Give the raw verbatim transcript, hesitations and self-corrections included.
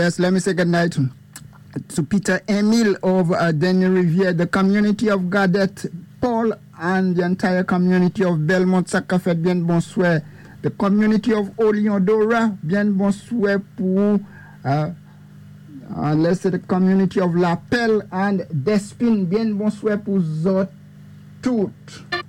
yes, let me say good night to Peter Emile of uh, Denny Riviere, the community of Gadet, Paul, and the entire community of Belmont Sacafet, bien bonsoir. The community of Oliondora, bien bonsoir pour, uh, uh, let's say the community of La Pelle and Despine, bien bonsoir pour Zot tout.